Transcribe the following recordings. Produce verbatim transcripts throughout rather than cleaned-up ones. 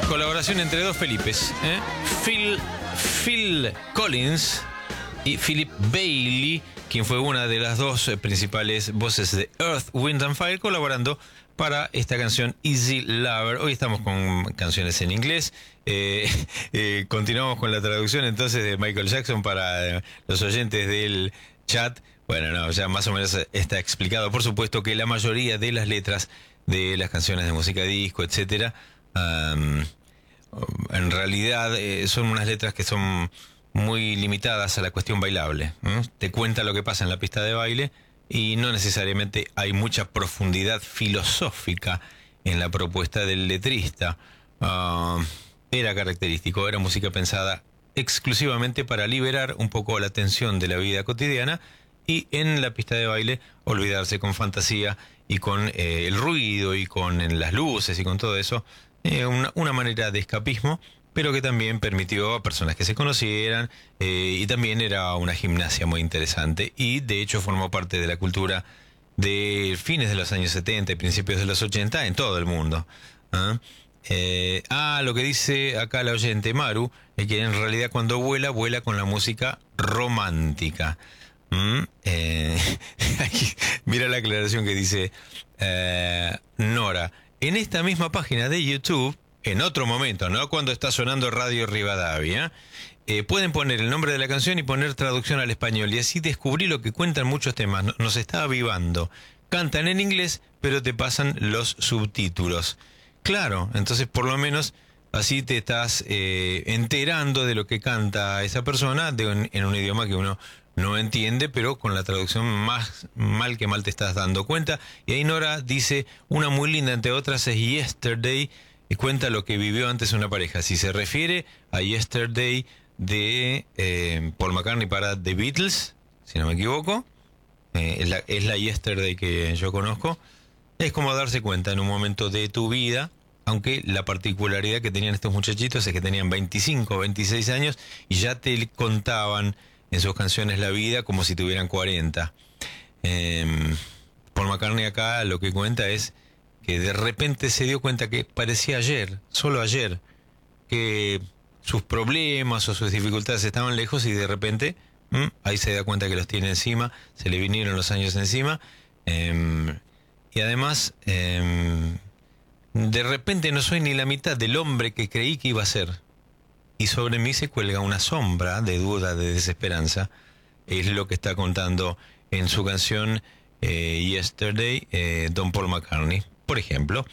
Colaboración entre dos Felipes, ¿eh? Phil, Phil Collins y Philip Bailey, quien fue una de las dos principales voces de Earth, Wind and Fire, colaborando para esta canción Easy Lover. Hoy estamos con canciones en inglés. Eh, eh, continuamos con la traducción entonces de Michael Jackson para los oyentes del chat. Bueno, no, ya más o menos está explicado. Por supuesto que la mayoría de las letras de las canciones de música disco, etcétera, um, en realidad eh, son unas letras que son muy limitadas a la cuestión bailable, ¿eh? Te cuenta lo que pasa en la pista de baile y no necesariamente hay mucha profundidad filosófica en la propuesta del letrista. Uh, era característico, era música pensada exclusivamente para liberar un poco la tensión de la vida cotidiana y en la pista de baile olvidarse con fantasía y con eh, el ruido y con en las luces y con todo eso, eh, una, una manera de escapismo, pero que también permitió a personas que se conocieran, eh, y también era una gimnasia muy interesante y de hecho formó parte de la cultura de fines de los años setenta y principios de los ochenta en todo el mundo. ¿Ah? Eh, ah, lo que dice acá la oyente Maru, es que en realidad cuando vuela, vuela con la música romántica. ¿Mm? Eh, aquí, mira la aclaración que dice eh, Nora. En esta misma página de YouTube, en otro momento, no cuando está sonando Radio Rivadavia, eh, pueden poner el nombre de la canción y poner traducción al español. Y así descubrí lo que cuentan muchos temas. Nos está avivando. Cantan en inglés, pero te pasan los subtítulos. Claro, entonces por lo menos así te estás eh, enterando de lo que canta esa persona de un, en un idioma que uno no entiende, pero con la traducción más mal que mal te estás dando cuenta. Y ahí Nora dice, una muy linda entre otras es Yesterday, y cuenta lo que vivió antes una pareja. Si se refiere a Yesterday de eh, Paul McCartney para The Beatles, si no me equivoco, eh, es, la, es la Yesterday que yo conozco, es como darse cuenta en un momento de tu vida, aunque la particularidad que tenían estos muchachitos es que tenían veinticinco, veintiséis años y ya te contaban en sus canciones la vida como si tuvieran cuarenta. Eh, Paul McCartney acá lo que cuenta es que de repente se dio cuenta que parecía ayer, solo ayer, que sus problemas o sus dificultades estaban lejos y de repente ¿m? ahí se da cuenta que los tiene encima, se le vinieron los años encima, eh, y además eh, de repente no soy ni la mitad del hombre que creí que iba a ser. Y sobre mí se cuelga una sombra de duda, de desesperanza. Es lo que está contando en su canción eh, Yesterday, eh, Don Paul McCartney, por ejemplo.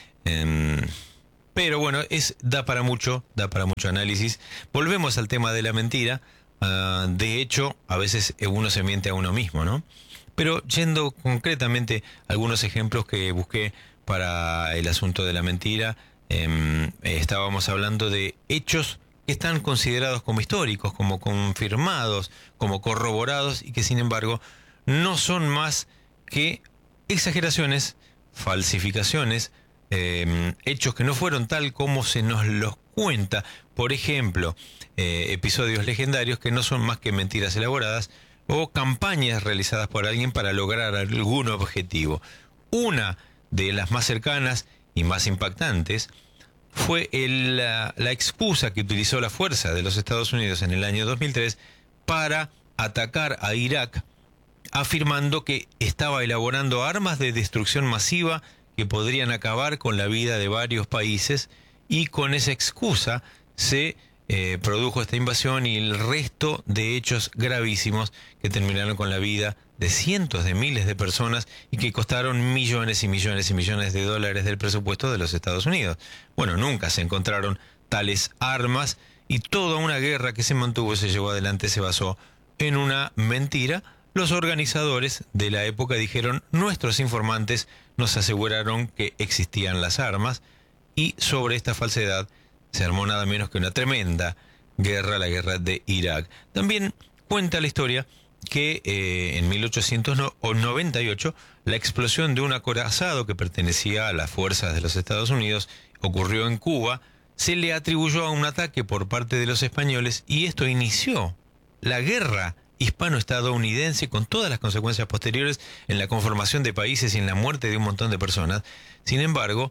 Eh, pero bueno, es, da para mucho, da para mucho análisis. Volvemos al tema de la mentira. Uh, de hecho, a veces uno se miente a uno mismo, ¿no? Pero yendo concretamente a algunos ejemplos que busqué para el asunto de la mentira, eh, estábamos hablando de hechos que están considerados como históricos, como confirmados, como corroborados y que sin embargo no son más que exageraciones, falsificaciones, eh, hechos que no fueron tal como se nos los cuenta. Por ejemplo, eh, episodios legendarios que no son más que mentiras elaboradas o campañas realizadas por alguien para lograr algún objetivo. Una de las más cercanas y más impactantes fue el, la, la excusa que utilizó la fuerza de los Estados Unidos en el año dos mil tres para atacar a Irak, afirmando que estaba elaborando armas de destrucción masiva que podrían acabar con la vida de varios países, y con esa excusa se eh, produjo esta invasión y el resto de hechos gravísimos que terminaron con la vida de cientos de miles de personas y que costaron millones y millones y millones de dólares del presupuesto de los Estados Unidos. Bueno, nunca se encontraron tales armas y toda una guerra que se mantuvo y se llevó adelante se basó en una mentira. Los organizadores de la época dijeron, nuestros informantes nos aseguraron que existían las armas, y sobre esta falsedad se armó nada menos que una tremenda guerra, la guerra de Irak. También cuenta la historia que eh, en mil ochocientos noventa y ocho la explosión de un acorazado que pertenecía a las fuerzas de los Estados Unidos ocurrió en Cuba, se le atribuyó a un ataque por parte de los españoles y esto inició la guerra hispano-estadounidense con todas las consecuencias posteriores en la conformación de países y en la muerte de un montón de personas. Sin embargo,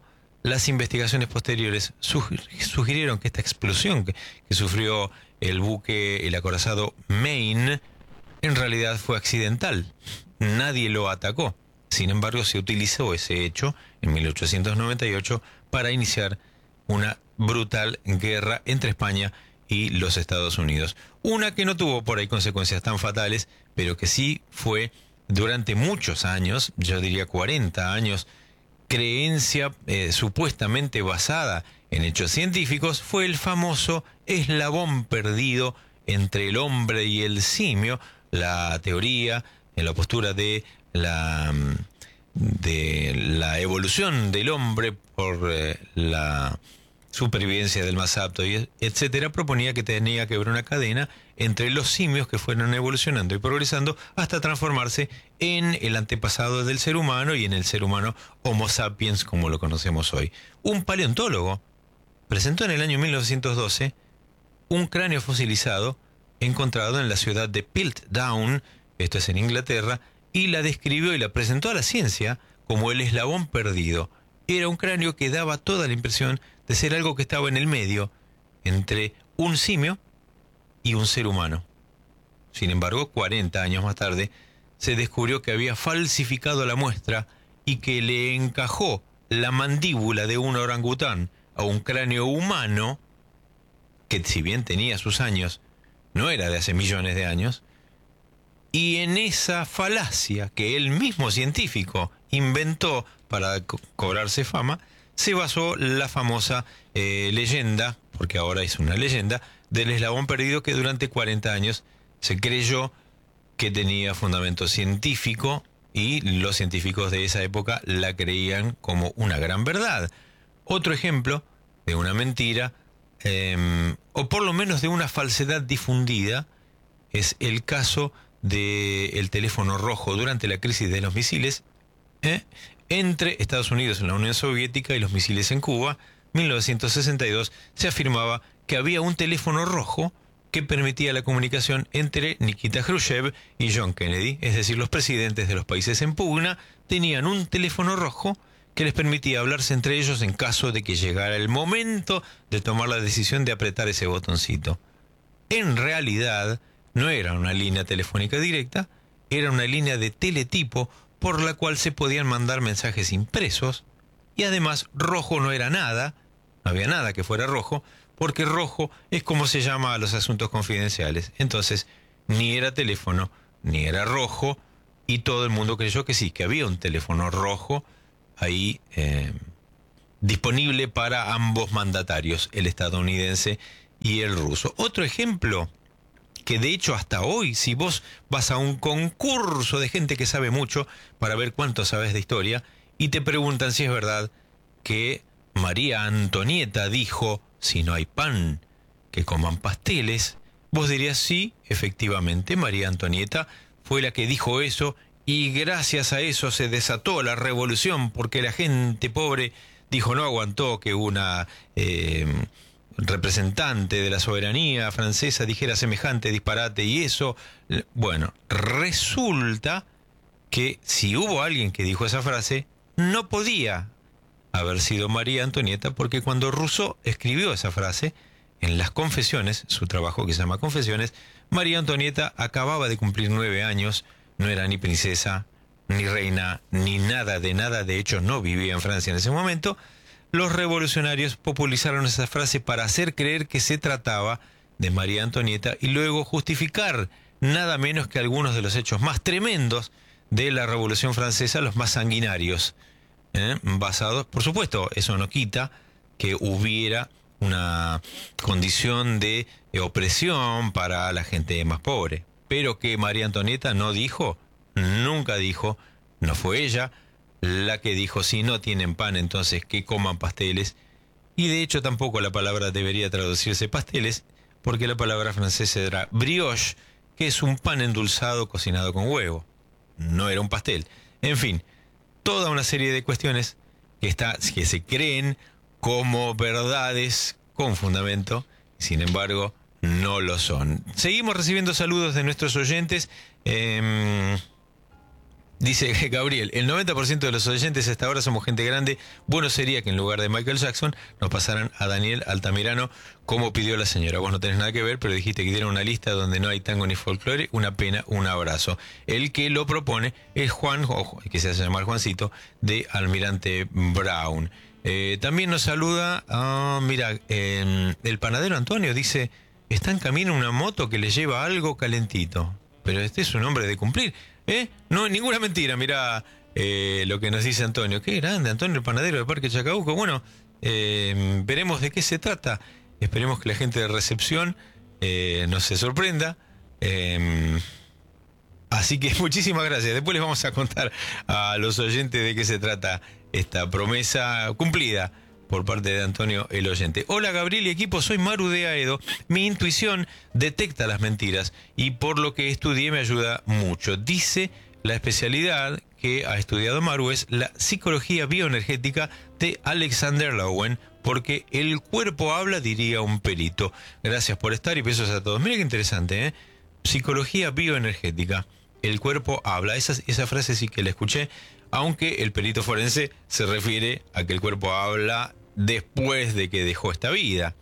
las investigaciones posteriores sugirieron que esta explosión que, que sufrió el buque, el acorazado Maine, en realidad fue accidental. Nadie lo atacó. Sin embargo, se utilizó ese hecho en mil ochocientos noventa y ocho para iniciar una brutal guerra entre España y los Estados Unidos. Una que no tuvo por ahí consecuencias tan fatales, pero que sí fue durante muchos años, yo diría cuarenta años, creencia eh, supuestamente basada en hechos científicos, fue el famoso eslabón perdido entre el hombre y el simio, la teoría, en la postura de la, de la evolución del hombre por eh, la supervivencia del más apto, y etcétera, proponía que tenía que haber una cadena entre los simios que fueron evolucionando y progresando hasta transformarse en el antepasado del ser humano y en el ser humano Homo sapiens como lo conocemos hoy. Un paleontólogo presentó en el año mil novecientos doce un cráneo fosilizado encontrado en la ciudad de Piltdown, esto es en Inglaterra, y la describió y la presentó a la ciencia como el eslabón perdido. Era un cráneo que daba toda la impresión de ser algo que estaba en el medio entre un simio y un ser humano. Sin embargo, cuarenta años más tarde, se descubrió que había falsificado la muestra y que le encajó la mandíbula de un orangután a un cráneo humano, que si bien tenía sus años, no era de hace millones de años, y en esa falacia que el mismo científico inventó para co- cobrarse fama, se basó la famosa eh, leyenda, porque ahora es una leyenda, del eslabón perdido que durante cuarenta años se creyó que tenía fundamento científico y los científicos de esa época la creían como una gran verdad. Otro ejemplo de una mentira, eh, o por lo menos de una falsedad difundida, es el caso del teléfono rojo durante la crisis de los misiles, ¿eh? entre Estados Unidos y la Unión Soviética y los misiles en Cuba. mil novecientos sesenta y dos se afirmaba que había un teléfono rojo que permitía la comunicación entre Nikita Khrushchev y John Kennedy, es decir, los presidentes de los países en pugna tenían un teléfono rojo que les permitía hablarse entre ellos en caso de que llegara el momento de tomar la decisión de apretar ese botoncito. En realidad, no era una línea telefónica directa, era una línea de teletipo por la cual se podían mandar mensajes impresos, y además rojo no era nada, no había nada que fuera rojo, porque rojo es como se llama a los asuntos confidenciales. Entonces, ni era teléfono, ni era rojo, y todo el mundo creyó que sí, que había un teléfono rojo ahí eh, disponible para ambos mandatarios, el estadounidense y el ruso. Otro ejemplo, que de hecho hasta hoy, si vos vas a un concurso de gente que sabe mucho para ver cuánto sabes de historia, y te preguntan si es verdad que María Antonieta dijo: si no hay pan, que coman pasteles, vos dirías sí, efectivamente, María Antonieta fue la que dijo eso, y gracias a eso se desató la revolución, porque la gente pobre dijo no aguantó que una eh, representante de la soberanía francesa dijera semejante disparate, y eso, bueno, resulta que si hubo alguien que dijo esa frase, no podía haber sido María Antonieta, porque cuando Rousseau escribió esa frase en las Confesiones, su trabajo que se llama Confesiones, María Antonieta acababa de cumplir nueve años, no era ni princesa, ni reina, ni nada de nada, de hecho no vivía en Francia en ese momento. Los revolucionarios popularizaron esa frase para hacer creer que se trataba de María Antonieta y luego justificar nada menos que algunos de los hechos más tremendos de la Revolución Francesa, los más sanguinarios. ¿Eh? Basados, por supuesto, eso no quita que hubiera una condición de opresión para la gente más pobre, pero que María Antonieta no dijo, nunca dijo, no fue ella la que dijo si no tienen pan entonces que coman pasteles, y de hecho tampoco la palabra debería traducirse pasteles, porque la palabra francesa era brioche, que es un pan endulzado cocinado con huevo, no era un pastel. En fin, toda una serie de cuestiones que, está, que se creen como verdades con fundamento, sin embargo, no lo son. Seguimos recibiendo saludos de nuestros oyentes. Eh, Dice Gabriel, el noventa por ciento de los oyentes hasta ahora somos gente grande. Bueno sería que en lugar de Michael Jackson nos pasaran a Daniel Altamirano, como pidió la señora. Vos no tenés nada que ver, pero dijiste que dieron una lista donde no hay tango ni folclore. Una pena, un abrazo. El que lo propone es Juan, que se hace llamar Juancito, de Almirante Brown. Eh, también nos saluda, uh, mira, eh, el panadero Antonio dice, está en camino una moto que le lleva algo calentito. Pero este es un hombre de cumplir. ¿Eh? No, ninguna mentira, mirá eh, lo que nos dice Antonio. Qué grande, Antonio, el panadero de Parque Chacabuco. Bueno, eh, veremos de qué se trata. Esperemos que la gente de recepción eh, no se sorprenda. Eh, así que muchísimas gracias. Después les vamos a contar a los oyentes de qué se trata esta promesa cumplida por parte de Antonio el oyente. Hola Gabriel y equipo, soy Maru de Aedo. Mi intuición detecta las mentiras y por lo que estudié me ayuda mucho. Dice la especialidad que ha estudiado Maru es la psicología bioenergética de Alexander Lowen, porque el cuerpo habla, diría un perito. Gracias por estar y besos a todos. Mira qué interesante, ¿eh? Psicología bioenergética. El cuerpo habla. Esa, esa frase sí que la escuché. Aunque el perito forense se refiere a que el cuerpo habla después de que dejó esta vida.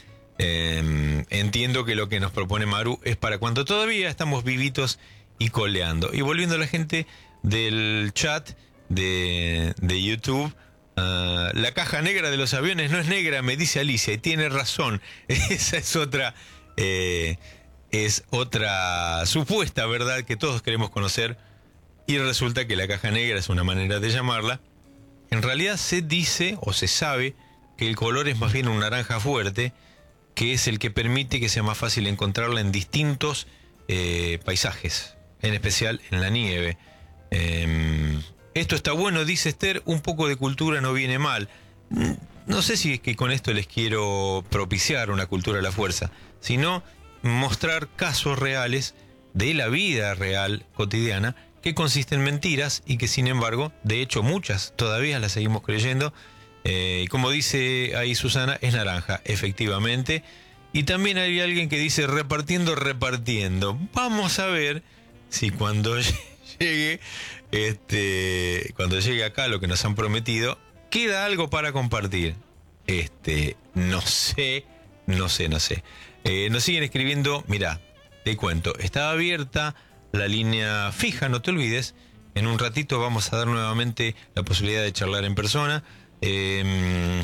Eh, entiendo que lo que nos propone Maru es para cuando todavía estamos vivitos y coleando. Y volviendo a la gente del chat de, de YouTube, uh, la caja negra de los aviones no es negra, me dice Alicia, y tiene razón. Esa es otra, eh, es otra supuesta verdad que todos queremos conocer. Y resulta que la caja negra es una manera de llamarla. En realidad se dice o se sabe que el color es más bien un naranja fuerte, que es el que permite que sea más fácil encontrarla en distintos eh, paisajes, en especial en la nieve. Eh, esto está bueno, dice Esther, un poco de cultura no viene mal. No sé si es que con esto les quiero propiciar una cultura a la fuerza, sino mostrar casos reales de la vida real cotidiana que consisten en mentiras y que sin embargo, de hecho muchas todavía las seguimos creyendo. Eh, y como dice ahí Susana, es naranja, efectivamente. Y también hay alguien que dice repartiendo, repartiendo. Vamos a ver si cuando llegue, este, cuando llegue acá lo que nos han prometido, queda algo para compartir. Este, no sé, no sé, no sé. Eh, nos siguen escribiendo, mirá, te cuento, estaba abierta la línea fija, no te olvides. En un ratito vamos a dar nuevamente la posibilidad de charlar en persona. Eh,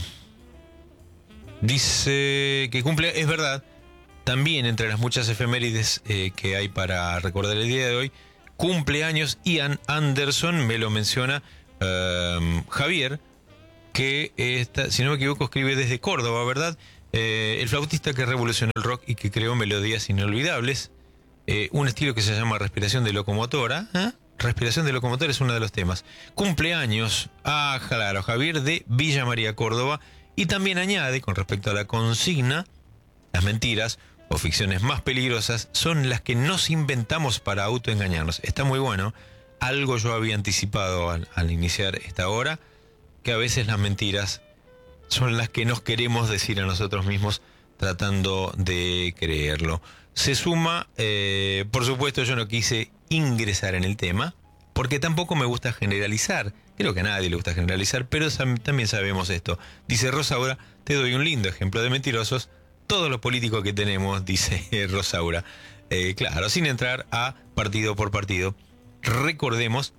dice que cumple, es verdad, también entre las muchas efemérides eh, que hay para recordar el día de hoy, cumpleaños Ian Anderson, me lo menciona eh, Javier, que está, si no me equivoco, escribe desde Córdoba, ¿verdad? Eh, el flautista que revolucionó el rock y que creó melodías inolvidables. Eh, un estilo que se llama respiración de locomotora. ¿eh? Respiración de locomotora es uno de los temas. Cumpleaños, ah, claro, Javier de Villa María, Córdoba. Y también añade, con respecto a la consigna, las mentiras o ficciones más peligrosas son las que nos inventamos para autoengañarnos. Está muy bueno. Algo yo había anticipado al, al iniciar esta hora, que a veces las mentiras son las que nos queremos decir a nosotros mismos tratando de creerlo. Se suma, eh, por supuesto yo no quise ingresar en el tema, porque tampoco me gusta generalizar. Creo que a nadie le gusta generalizar, pero también sabemos esto. Dice Rosaura, te doy un lindo ejemplo de mentirosos, todos los políticos que tenemos, dice Rosaura. Eh, claro, sin entrar a partido por partido. Recordemos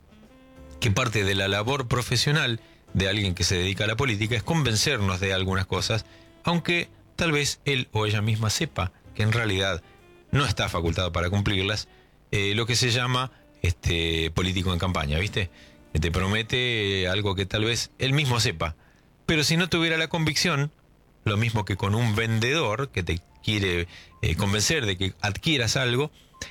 que parte de la labor profesional de alguien que se dedica a la política es convencernos de algunas cosas, aunque tal vez él o ella misma sepa que en realidad no está facultado para cumplirlas, eh, lo que se llama este político en campaña, ¿viste? Que te promete algo que tal vez él mismo sepa, pero si no tuviera la convicción, lo mismo que con un vendedor que te quiere eh, convencer de que adquieras algo,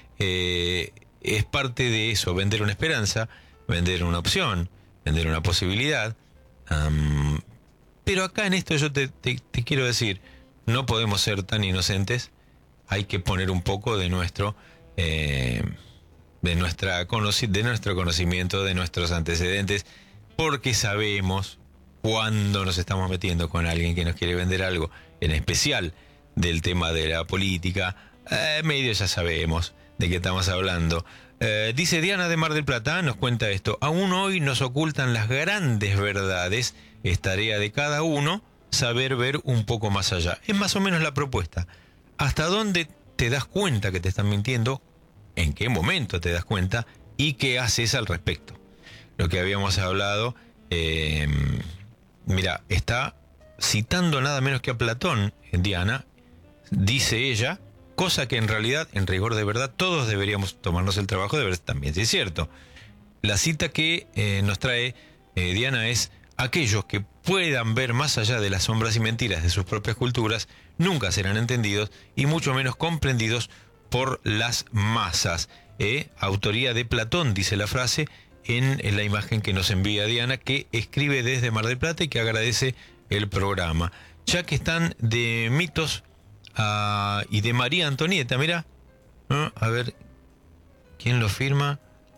eh, es parte de eso, vender una esperanza, vender una opción, vender una posibilidad. Um, pero acá en esto yo te, te, te quiero decir, no podemos ser tan inocentes. Hay que poner un poco de nuestro eh, de nuestra conoci- de nuestro conocimiento, de nuestros antecedentes, porque sabemos cuando nos estamos metiendo con alguien que nos quiere vender algo, en especial del tema de la política. Eh, medio ya sabemos de qué estamos hablando. Eh, dice Diana de Mar del Plata, nos cuenta esto. Aún hoy nos ocultan las grandes verdades. Es tarea de cada uno saber ver un poco más allá. Es más o menos la propuesta. ¿Hasta dónde te das cuenta que te están mintiendo? ¿En qué momento te das cuenta? ¿Y qué haces al respecto? Lo que habíamos hablado, eh, mira, está citando nada menos que a Platón, Diana, dice ella, cosa que en realidad, en rigor de verdad, todos deberíamos tomarnos el trabajo de ver también si es cierto. La cita que eh, nos trae eh, Diana es: aquellos que puedan ver más allá de las sombras y mentiras de sus propias culturas nunca serán entendidos y mucho menos comprendidos por las masas. Eh, autoría de Platón, dice la frase, en, en la imagen que nos envía Diana, que escribe desde Mar del Plata y que agradece el programa. Ya que están de mitos uh, y de María Antonieta, mira, ¿no? A ver, ¿quién lo firma?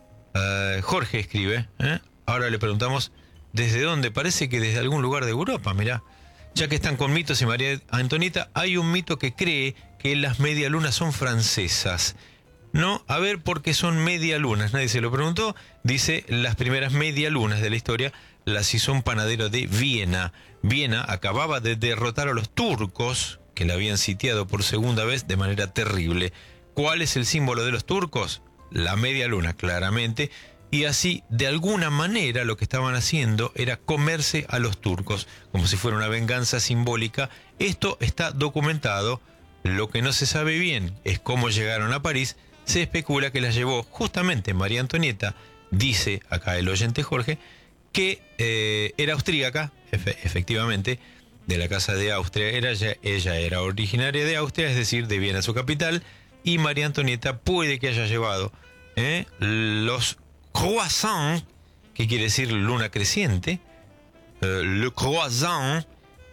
Uh, Jorge escribe, ¿eh? Ahora le preguntamos desde dónde. Parece que desde algún lugar de Europa, mirá. Ya que están con mitos y María Antonieta, hay un mito que cree que las medialunas son francesas. No, a ver, ¿por qué son medialunas? Nadie se lo preguntó. Dice, las primeras medialunas de la historia las hizo un panadero de Viena. Viena acababa de derrotar a los turcos, que la habían sitiado por segunda vez de manera terrible. ¿Cuál es el símbolo de los turcos? La media luna, claramente. Y así, de alguna manera, lo que estaban haciendo era comerse a los turcos, como si fuera una venganza simbólica. Esto está documentado. Lo que no se sabe bien es cómo llegaron a París. Se especula que las llevó justamente María Antonieta, dice acá el oyente Jorge, que eh, era austríaca, efe, efectivamente, de la Casa de Austria. Era ella, ella era originaria de Austria, es decir, de Viena, su capital, y María Antonieta puede que haya llevado eh, los croissants, que quiere decir luna creciente, eh, le croissant,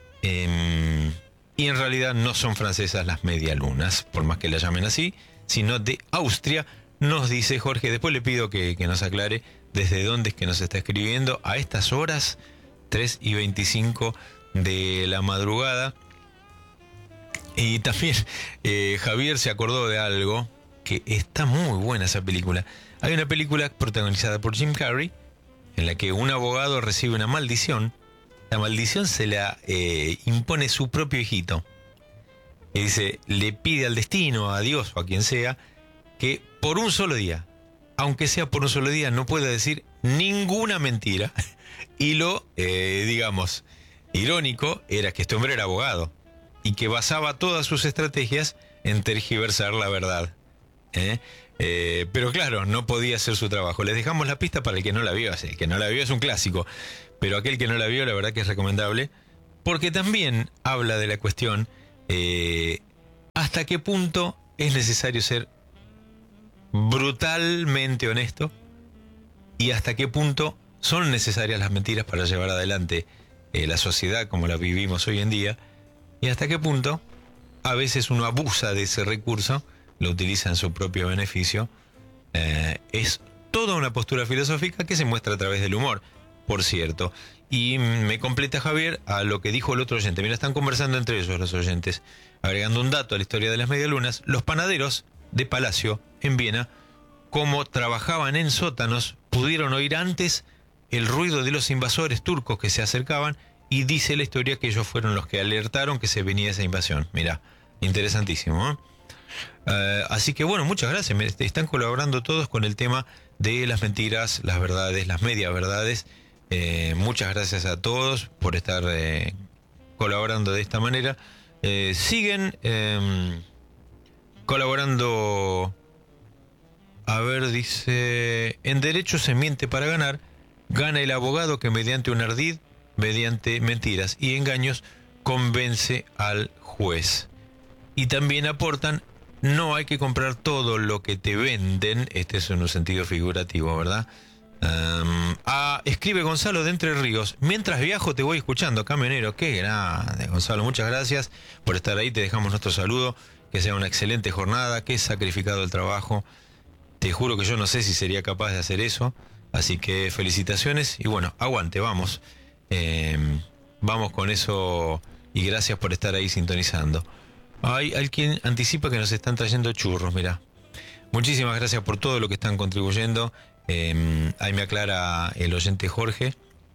eh, y en realidad no son francesas las medialunas, por más que la llamen así, sino de Austria, nos dice Jorge. Después le pido que, que nos aclare desde dónde es que nos está escribiendo a estas horas, tres y veinticinco de la madrugada. Y también eh, Javier se acordó de algo, que está muy buena esa película. Hay una película protagonizada por Jim Carrey, en la que un abogado recibe una maldición. La maldición se la eh, impone su propio hijito. Y dice, le pide al destino, a Dios o a quien sea, que por un solo día, aunque sea por un solo día, no pueda decir ninguna mentira. Y lo, eh, digamos, irónico era que este hombre era abogado y que basaba todas sus estrategias en tergiversar la verdad. ¿Eh? Eh, pero claro, no podía hacer su trabajo. Les dejamos la pista para el que no la vio. El que no la vio es un clásico, pero aquel que no la vio, la verdad que es recomendable, porque también habla de la cuestión eh, hasta qué punto es necesario ser brutalmente honesto y hasta qué punto son necesarias las mentiras para llevar adelante eh, la sociedad como la vivimos hoy en día, y hasta qué punto a veces uno abusa de ese recurso, lo utiliza en su propio beneficio. Eh, es toda una postura filosófica que se muestra a través del humor, por cierto. Y me completa Javier a lo que dijo el otro oyente. Mira, están conversando entre ellos los oyentes, agregando un dato a la historia de las medialunas. Los panaderos de Palacio, en Viena, como trabajaban en sótanos, pudieron oír antes el ruido de los invasores turcos que se acercaban, y dice la historia que ellos fueron los que alertaron que se venía esa invasión. Mira, interesantísimo, ¿eh? Uh, así que bueno, muchas gracias. Me están colaborando todos con el tema de las mentiras, las verdades, las medias verdades. Eh, muchas gracias a todos por estar eh, colaborando de esta manera. Eh, siguen eh, colaborando. A ver, dice: en derecho se miente para ganar. Gana el abogado que mediante un ardid, mediante mentiras y engaños, convence al juez. Y también aportan: no hay que comprar todo lo que te venden. Este es en un sentido figurativo, ¿verdad? Um, ah, escribe Gonzalo de Entre Ríos: mientras viajo te voy escuchando, camionero. Qué grande, Gonzalo, muchas gracias por estar ahí. Te dejamos nuestro saludo. Que sea una excelente jornada. Qué sacrificado el trabajo. Te juro que yo no sé si sería capaz de hacer eso. Así que felicitaciones. Y bueno, aguante, vamos. Eh, vamos con eso. Y gracias por estar ahí sintonizando. Hay alguien anticipa que nos están trayendo churros, mirá. Muchísimas gracias por todo lo que están contribuyendo. Eh, ahí me aclara el oyente Jorge.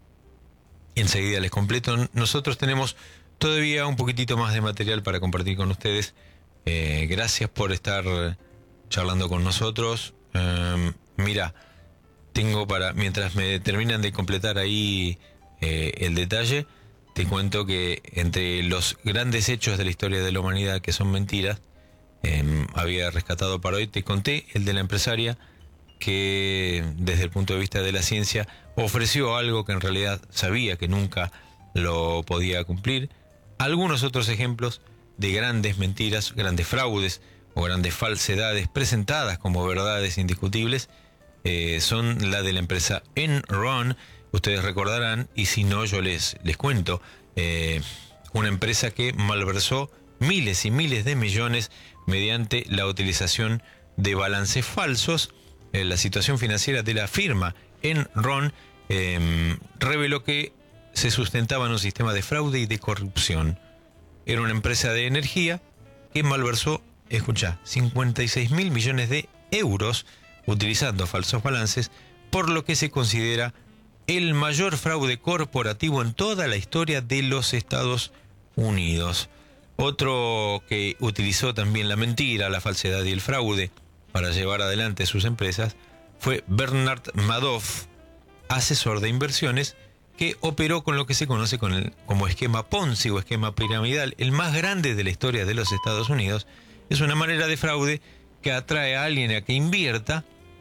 Enseguida les completo. Nosotros tenemos todavía un poquitito más de material para compartir con ustedes. Eh, gracias por estar charlando con nosotros. Eh, mira, tengo para, mientras me terminan de completar ahí eh, el detalle, te cuento que entre los grandes hechos de la historia de la humanidad que son mentiras, eh, había rescatado para hoy, te conté el de la empresaria que desde el punto de vista de la ciencia ofreció algo que en realidad sabía que nunca lo podía cumplir. Algunos otros ejemplos de grandes mentiras, grandes fraudes o grandes falsedades presentadas como verdades indiscutibles eh, son la de la empresa Enron. Ustedes recordarán, y si no yo les, les cuento, eh, una empresa que malversó miles y miles de millones mediante la utilización de balances falsos. Eh, la situación financiera de la firma Enron eh, reveló que se sustentaba en un sistema de fraude y de corrupción. Era una empresa de energía que malversó, escucha, cincuenta y seis mil millones de euros utilizando falsos balances, por lo que se considera el mayor fraude corporativo en toda la historia de los Estados Unidos. Otro que utilizó también la mentira, la falsedad y el fraude para llevar adelante sus empresas fue Bernard Madoff, asesor de inversiones, que operó con lo que se conoce con el, como esquema Ponzi o esquema piramidal, el más grande de la historia de los Estados Unidos. Es una manera de fraude que atrae a alguien a que invierta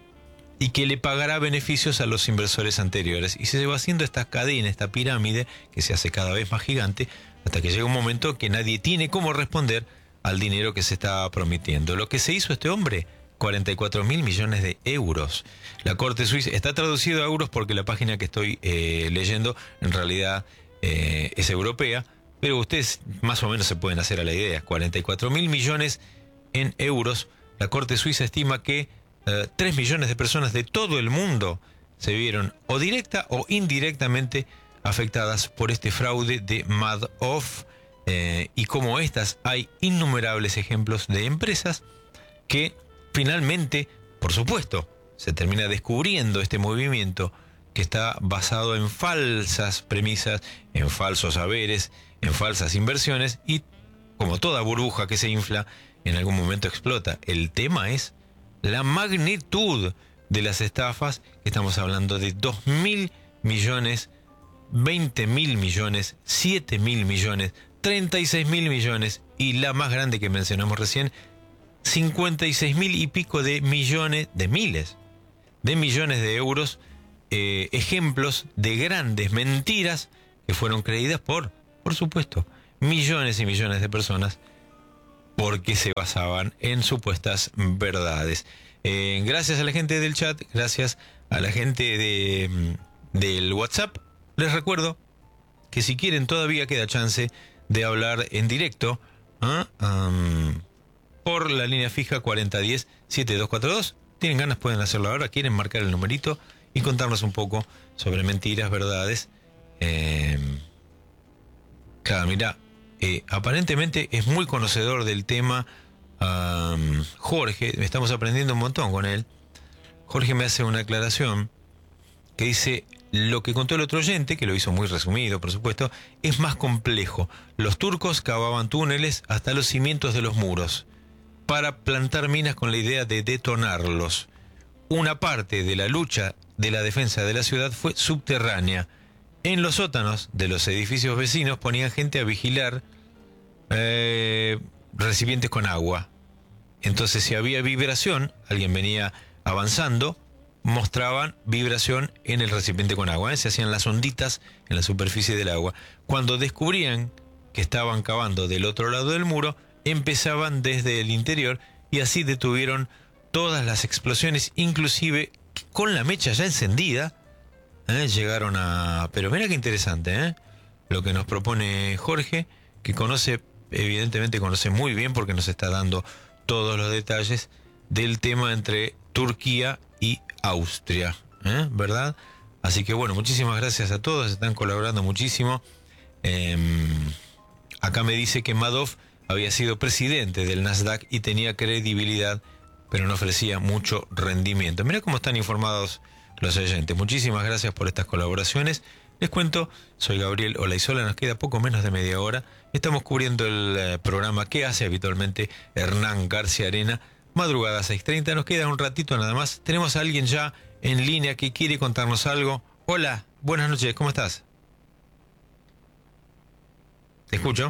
y que le pagará beneficios a los inversores anteriores. Y se va haciendo esta cadena, esta pirámide, que se hace cada vez más gigante, hasta que llega un momento que nadie tiene cómo responder al dinero que se está prometiendo. Lo que se hizo este hombre, cuarenta y cuatro mil millones de euros. La Corte Suiza, está traducido a euros porque la página que estoy eh, leyendo en realidad eh, es europea, pero ustedes más o menos se pueden hacer a la idea. cuarenta y cuatro mil millones en euros. La Corte Suiza estima que eh, tres millones de personas de todo el mundo se vieron o directa o indirectamente afectadas por este fraude de Madoff. Eh, y como estas, hay innumerables ejemplos de empresas que finalmente, por supuesto, se termina descubriendo este movimiento que está basado en falsas premisas, en falsos saberes, en falsas inversiones, y como toda burbuja que se infla, en algún momento explota. El tema es la magnitud de las estafas, que estamos hablando de dos mil millones, veinte mil millones, siete mil millones, treinta y seis mil millones, y la más grande que mencionamos recién, cincuenta y seis mil y pico de millones, de miles, de millones de euros, eh, ejemplos de grandes mentiras que fueron creídas por, por supuesto, millones y millones de personas, porque se basaban en supuestas verdades. Eh, gracias a la gente del chat, gracias a la gente de, del WhatsApp. Les recuerdo que si quieren todavía queda chance de hablar en directo, ¿eh? um, por la línea fija cuarenta diez setenta y dos cuarenta y dos. Tienen ganas, pueden hacerlo ahora. Quieren marcar el numerito y contarnos un poco sobre mentiras, verdades. Eh, claro, mira, eh, aparentemente es muy conocedor del tema. Um, Jorge, estamos aprendiendo un montón con él. Jorge me hace una aclaración que dice: lo que contó el otro oyente, que lo hizo muy resumido, por supuesto, es más complejo. Los turcos cavaban túneles hasta los cimientos de los muros para plantar minas con la idea de detonarlos. Una parte de la lucha de la defensa de la ciudad fue subterránea. En los sótanos de los edificios vecinos ponían gente a vigilar eh, recipientes con agua. Entonces, si había vibración, alguien venía avanzando, mostraban vibración en el recipiente con agua, ¿eh? Se hacían las onditas en la superficie del agua. Cuando descubrían que estaban cavando del otro lado del muro, empezaban desde el interior y así detuvieron todas las explosiones, inclusive con la mecha ya encendida, ¿eh? Llegaron a... Pero mira qué interesante, ¿eh? Lo que nos propone Jorge, que conoce, evidentemente conoce muy bien porque nos está dando todos los detalles del tema entre Turquía y Austria, ¿eh? ¿Verdad? Así que bueno, muchísimas gracias a todos, están colaborando muchísimo. Eh, acá me dice que Madoff había sido presidente del Nasdaq y tenía credibilidad, pero no ofrecía mucho rendimiento. Mirá cómo están informados los oyentes. Muchísimas gracias por estas colaboraciones. Les cuento, soy Gabriel Olaizola, nos queda poco menos de media hora. Estamos cubriendo el eh, programa que hace habitualmente Hernán García Arena, madrugada seis treinta. Nos queda un ratito nada más. Tenemos a alguien ya en línea que quiere contarnos algo. Hola, buenas noches, ¿cómo estás? ¿Te escucho?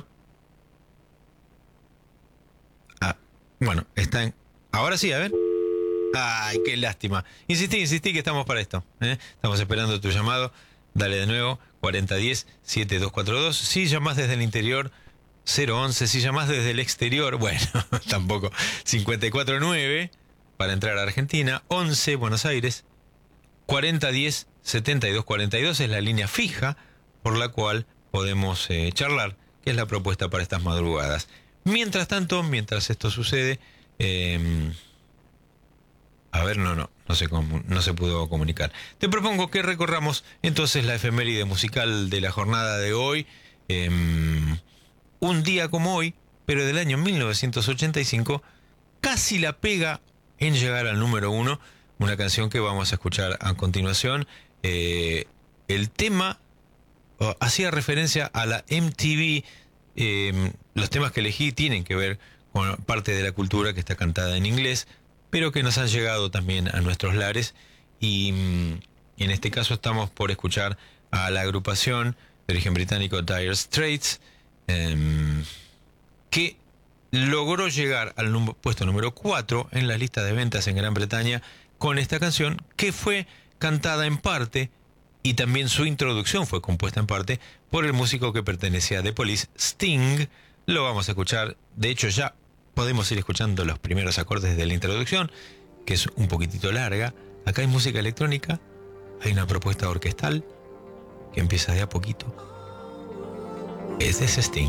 Ah, bueno, está en... Ahora sí, a ver. Ay, qué lástima. Insistí, insistí que estamos para esto, ¿eh? Estamos esperando tu llamado. Dale de nuevo, cuarenta diez, setenta y dos cuarenta y dos. Si llamás desde el interior, cero once. Si llamás desde el exterior, bueno, tampoco. cincuenta y cuatro nueve para entrar a Argentina. once, Buenos Aires. cuarenta diez, setenta y dos cuarenta y dos es la línea fija por la cual podemos eh, charlar, que es la propuesta para estas madrugadas. Mientras tanto, mientras esto sucede... Eh, A ver, no, no, no se, no se pudo comunicar. Te propongo que recorramos entonces la efeméride musical de la jornada de hoy. Eh, un día como hoy, pero del año mil novecientos ochenta y cinco, casi la pega en llegar al número uno. Una canción que vamos a escuchar a continuación. Eh, el tema oh, hacía referencia a la M T V. Eh, los temas que elegí tienen que ver con parte de la cultura que está cantada en inglés, pero que nos han llegado también a nuestros lares, y en este caso estamos por escuchar a la agrupación de origen británico Dire Straits, eh, que logró llegar al num- puesto número cuatro en la lista de ventas en Gran Bretaña con esta canción, que fue cantada en parte, y también su introducción fue compuesta en parte por el músico que pertenecía a The Police, Sting. Lo vamos a escuchar, de hecho ya podemos ir escuchando los primeros acordes de la introducción, que es un poquitito larga. Acá hay música electrónica, hay una propuesta orquestal que empieza de a poquito. Ese es Sting.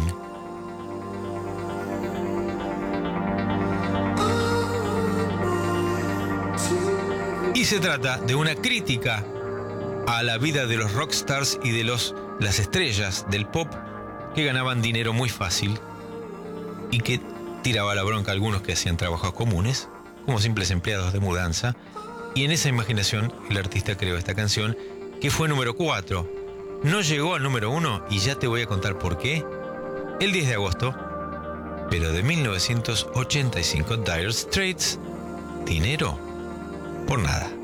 Y se trata de una crítica a la vida de los rockstars y de los, las estrellas del pop que ganaban dinero muy fácil y que tiraba la bronca a algunos que hacían trabajos comunes, como simples empleados de mudanza, y en esa imaginación el artista creó esta canción, que fue número cuatro. No llegó al número uno, y ya te voy a contar por qué, el diez de agosto, pero de mil novecientos ochenta y cinco, Dire Straits, Dinero por Nada.